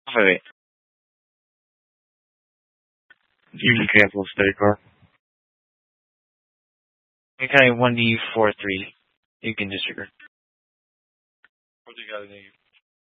Wait. You can cancel steady car. Okay, 1D43. You can disregard. What do you got in